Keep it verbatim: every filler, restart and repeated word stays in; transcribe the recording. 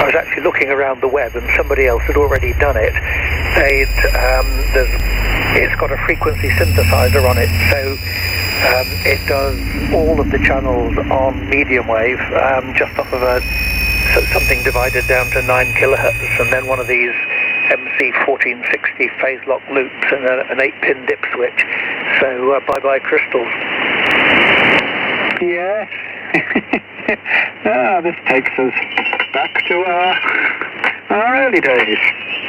I was actually looking around the web, and somebody else had already done it. They'd, um, there's, it's got a frequency synthesizer on it, so um, it does all of the channels on medium wave, um, just off of a so something divided down to nine kilohertz, and then one of these M C fourteen sixty phase lock loops and a, an eight pin dip switch. So uh, bye bye crystals. Yes. Ah, this takes us back to our, our early days.